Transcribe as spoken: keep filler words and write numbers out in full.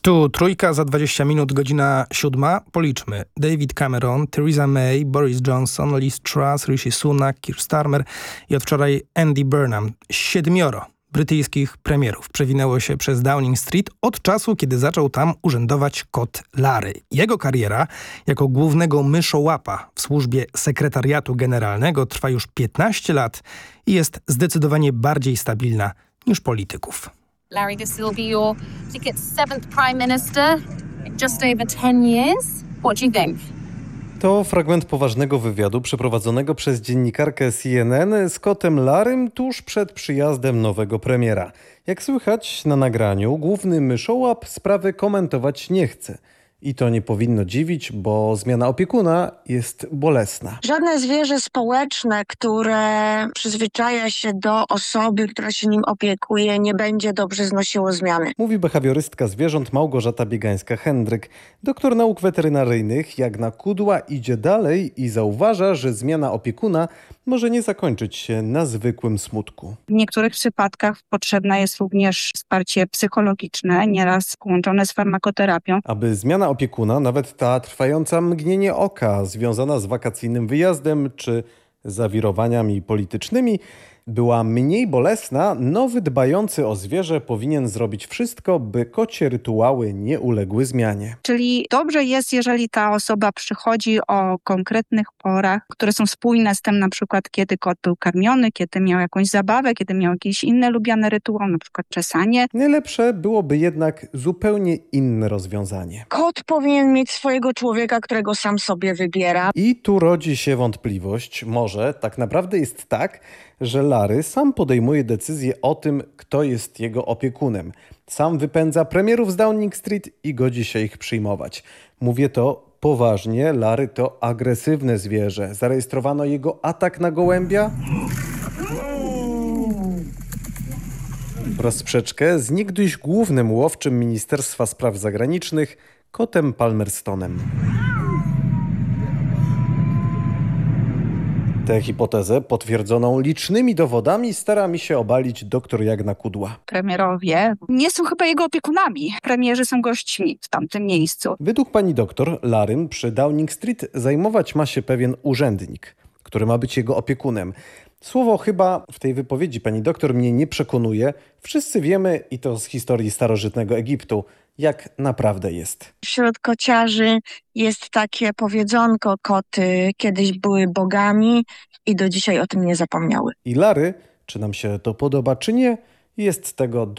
Tu trójka za dwadzieścia minut, godzina siódma. Policzmy. David Cameron, Theresa May, Boris Johnson, Liz Truss, Rishi Sunak, Keir Starmer i od wczoraj Andy Burnham. Siedmioro brytyjskich premierów przewinęło się przez Downing Street od czasu, kiedy zaczął tam urzędować kot Larry. Jego kariera jako głównego myszołapa w służbie sekretariatu generalnego trwa już piętnaście lat i jest zdecydowanie bardziej stabilna niż polityków. Larry, this will be your, I think it's seventh prime minister in just over ten years. What do you think? To fragment poważnego wywiadu przeprowadzonego przez dziennikarkę C N N z kotem Larrym tuż przed przyjazdem nowego premiera. Jak słychać na nagraniu, główny myszołap sprawy komentować nie chce. I to nie powinno dziwić, bo zmiana opiekuna jest bolesna. Żadne zwierzę społeczne, które przyzwyczaja się do osoby, która się nim opiekuje, nie będzie dobrze znosiło zmiany. Mówi behawiorystka zwierząt Małgorzata Biegańska-Hendryk. Doktor nauk weterynaryjnych Jagna Kudła idzie dalej i zauważa, że zmiana opiekuna może nie zakończyć się na zwykłym smutku. W niektórych przypadkach potrzebne jest również wsparcie psychologiczne, nieraz połączone z farmakoterapią. Aby zmiana opiekuna, nawet ta trwająca mgnienie oka, związana z wakacyjnym wyjazdem czy zawirowaniami politycznymi, była mniej bolesna, nowy dbający o zwierzę powinien zrobić wszystko, by kocie rytuały nie uległy zmianie. Czyli dobrze jest, jeżeli ta osoba przychodzi o konkretnych porach, które są spójne z tym, na przykład kiedy kot był karmiony, kiedy miał jakąś zabawę, kiedy miał jakieś inne lubiane rytuały, na przykład czesanie. Najlepsze byłoby jednak zupełnie inne rozwiązanie. Kot powinien mieć swojego człowieka, którego sam sobie wybiera. I tu rodzi się wątpliwość. Może tak naprawdę jest tak, że Larry sam podejmuje decyzję o tym, kto jest jego opiekunem. Sam wypędza premierów z Downing Street i godzi się ich przyjmować. Mówię to poważnie, Larry to agresywne zwierzę. Zarejestrowano jego atak na gołębia oraz sprzeczkę z niegdyś głównym łowczym Ministerstwa Spraw Zagranicznych, kotem Palmerstonem. Tę hipotezę potwierdzoną licznymi dowodami stara mi się obalić dr Jagna Kudła. Premierowie nie są chyba jego opiekunami. Premierzy są gośćmi w tamtym miejscu. Według pani doktor, Larrym przy Downing Street zajmować ma się pewien urzędnik, który ma być jego opiekunem. Słowo chyba w tej wypowiedzi pani doktor mnie nie przekonuje. Wszyscy wiemy, i to z historii starożytnego Egiptu, jak naprawdę jest. Wśród kociarzy jest takie powiedzonko: koty kiedyś były bogami i do dzisiaj o tym nie zapomniały. I Larry, czy nam się to podoba, czy nie, jest tego